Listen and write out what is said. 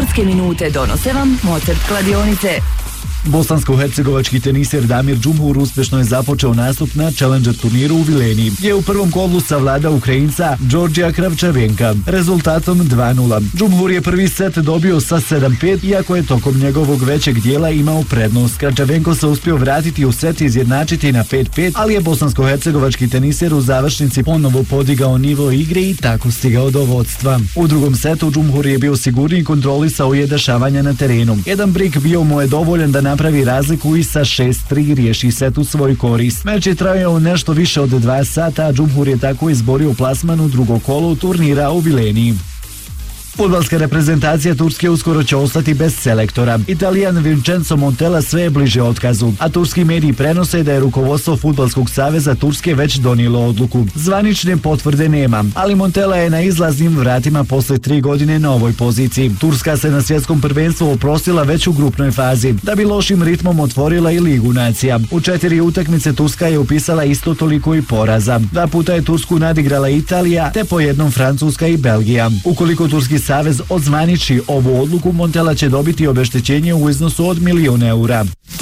Tenitske minute donose vam Mozart kladionice. Bosansko-hercegovački teniser Damir Džumhur uspješno je započeo nastup na Challenger turniru u Vileni, gdje je u prvom kolu savladao Ukrajinca Đorđija Kravčavenka rezultatom 2:0. Džumhur je prvi set dobio sa 7:5, iako je tokom njegovog većeg dijela imao prednost. Kravčavenko se uspio vratiti u set i izjednačiti na 5:5, ali je bosansko-hercegovački teniser u završnici ponovo podigao nivo igre i tako stigao do vodstva. U drugom setu Džumhur je bio sigurniji i kontrolisao je dešavanja na terenu. Jedan brik bio mu je dovoljan da napravi razliku i sa 6:3 riješi set u svoj korist. Meč je trajao nešto više od 2 sata, a Džumhur je tako izborio plasman u drugo kolo turnira u Vileni. Fudbalska reprezentacija Turske uskoro će ostati bez selektora. Italijan Vincenzo Montella sve je bliže otkazu, a turski mediji prenose da je rukovodstvo Fudbalskog saveza Turske već donijelo odluku. Zvanične potvrde nema, ali Montella je na izlaznim vratima posle 3 godine na ovoj poziciji. Turska se na svjetskom prvenstvu oprostila već u grupnoj fazi, da bi lošim ritmom otvorila i Ligu nacija. U 4 utakmice Turska je upisala isto toliko i poraza. 2 puta je Tursku nadigrala Italija, te po jednom Francuska i Belgija. Ukoliko Turski savez odzvaniči ovu odluku, Montella će dobiti obeštećenje u iznosu od 1.000.000 eura.